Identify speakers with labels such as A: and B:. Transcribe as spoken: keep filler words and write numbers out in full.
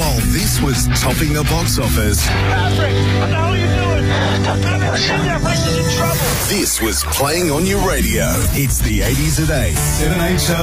A: While this was topping the box office,
B: Patrick, what the hell are you doing? Patrick, get there, Bryce is in trouble.
A: this was playing on your radio. It's the eighties at eight. seven H O